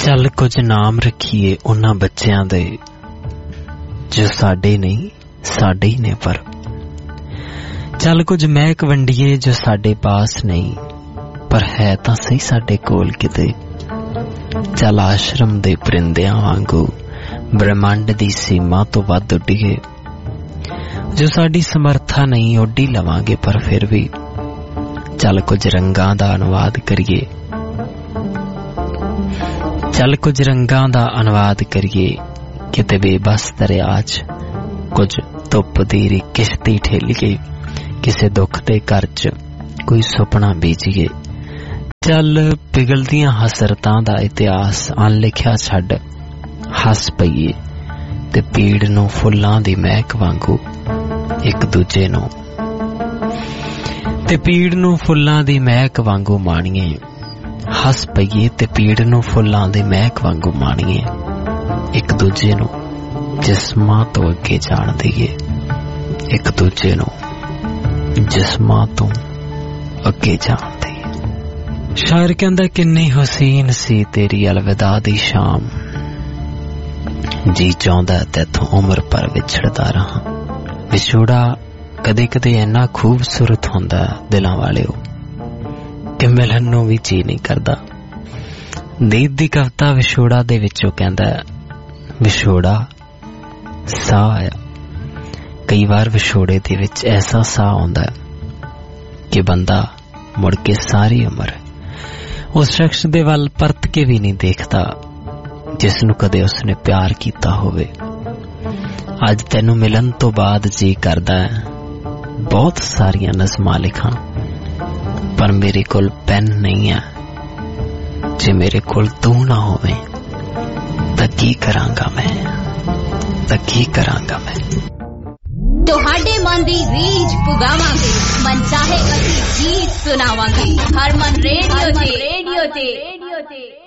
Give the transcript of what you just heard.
ਚੱਲ ਕੁਝ ਨਾਮ ਰੱਖੀਏ ਉਹਨਾਂ ਬੱਚਿਆਂ ਦੇ ਜੋ ਸਾਡੇ ਨਹੀਂ ਸਾਡੇ ਹੀ ਨੇ, ਪਰ ਚੱਲ ਕੁਝ ਮਹਿਕ ਵੰਡੀਏ ਜੋ ਸਾਡੇ ਪਾਸ ਨਹੀਂ ਪਰ ਹੈ ਤਾਂ ਸਹੀ ਸਾਡੇ ਕੋਲ ਕਿਤੇ। ਚੱਲ ਆਸ਼ਰਮ ਦੇ ਪਰਿੰਦਿਆਂ ਵਾਂਗੂ ਬ੍ਰਹਮੰਡ ਦੀ ਸੀਮਾ ਤੋਂ ਵੱਧ ਉੱਡੀਏ, ਜੋ ਸਾਡੀ ਸਮਰਥਾ ਨਹੀਂ ਉੱਡੀ ਲਵਾਂਗੇ ਪਰ ਫਿਰ ਵੀ। ਚੱਲ ਕੁਝ ਰੰਗਾਂ ਦਾ ਅਨੁਵਾਦ ਕਰੀਏ, ਚੱਲ ਕੁਝ ਰੰਗਾਂ ਦਾ ਅਨੁਵਾਦ ਕਰੀਏ ਕਿਤੇ ਬੇਬਸ ਦਰਿਆ 'ਚ, ਕੁਝ ਧੁੱਪ ਦੀ ਕਿਸ਼ਤੀ ਠੇਲੀਏ, ਕਿਸੇ ਦੁੱਖ ਦੇ ਘਰ 'ਚ ਕੋਈ ਸੁਪਨਾ ਬੀਜੀਏ। ਚੱਲ ਪਿਘਲਦੀਆਂ ਹਸਰਤਾਂ ਦਾ ਇਤਿਹਾਸ ਅਣਲਿਖਿਆ ਛੱਡ ਹੱਸ ਪਈਏ ਤੇ ਪੀੜ ਨੂੰ ਫੁੱਲਾਂ ਦੀ ਮਹਿਕ ਵਾਂਗੂ ਇੱਕ ਦੂਜੇ ਨੂੰ, ਤੇ ਪੀੜ ਨੂੰ ਫੁੱਲਾਂ ਦੀ ਮਹਿਕ ਵਾਂਗੂ ਮਾਣੀਏ। ਹੱਸ ਪਈਏ ਤੇ ਪੀੜ ਨੂੰ ਫੁੱਲਾਂ ਦੀ ਮਹਿਕ ਵਾਂਗੂ ਮਾਣੀਏ, ਇੱਕ ਦੂਜੇ ਨੂੰ ਜਿਸਮਾਂ ਤੋਂ ਅੱਗੇ ਜਾਣ ਦਈਏ, ਇੱਕ ਦੂਜੇ ਨੂੰ ਜਿਸਮਾਂ ਤੋਂ ਅੱਗੇ ਜਾਣ ਦਈਏ। ਸ਼ਾਇਰ ਕਹਿੰਦਾ ਕਿੰਨੀ ਹੁਸੀਨ ਸੀ ਤੇਰੀ ਅਲਵਿਦਾ ਦੀ ਸ਼ਾਮ, ਜੀ ਚਾਹੁੰਦਾ ਤੈਥੋਂ ਉਮਰ ਭਰ ਵਿਛੜਦਾ ਰਹਾਂ। ਵਿਛੋੜਾ ਕਦੇ ਕਦੇ ਇੰਨਾ ਖੂਬਸੂਰਤ ਹੁੰਦਾ ਦਿਲਾਂ ਵਾਲਿਓ ਕਿ ਮਿਲਣ ਨੂੰ ਵੀ ਜੀ ਨਹੀਂ ਕਰਦਾ। ਦੀਦ ਦੀ ਕਵਿਤਾ ਵਿਛੋੜਾ ਦੇ ਵਿੱਚੋਂ ਕਹਿੰਦਾ ਵਿਛੋੜਾ ਸਾਹ ਆ। ਕਈ ਵਾਰ ਵਿਛੋੜੇ ਦੇ ਵਿੱਚ ਐਸਾ ਸਾਹ ਆਉਂਦਾ ਕਿ ਬੰਦਾ ਮੁੜ ਕੇ ਸਾਰੀ ਉਮਰ ਉਸ ਸ਼ਖਸ ਦੇ ਵੱਲ ਪਰਤ ਕੇ ਵੀ ਨਹੀਂ ਦੇਖਦਾ ਜਿਸ ਨੂੰ ਕਦੇ ਉਸਨੇ ਪਿਆਰ ਕੀਤਾ ਹੋਵੇ। ਅੱਜ ਤੈਨੂੰ ਮਿਲਣ ਤੋਂ ਬਾਅਦ ਜੀ ਕਰਦਾ ਬਹੁਤ ਸਾਰੀਆਂ ਨਜ਼ਮਾਂ ਲਿਖਾਂ, ਪਰ ਮੇਰੇ ਕੋਲ ਪੈਨ ਨਹੀਂ ਹੈ। ਜੇ ਮੇਰੇ ਕੋਲ ਤੂੰ ਨਾ ਹੋਵੇ ਤਾਂ ਕੀ ਕਰਾਂਗਾ ਮੈਂ, ਤਾਂ ਕੀ ਕਰਾਂਗਾ ਮੈਂ। ਤੁਹਾਡੇ ਮਨ ਦੀ ਰੀਝ ਪੁਗਾਵਾਂਗੇ, ਮਨ ਚਾਹੇ ਅਸੀਂ ਗੀਤ ਸੁਣਾਵਾਂਗੇ। ਹਰਮਨ ਰੇਡੀਓ ਤੇ।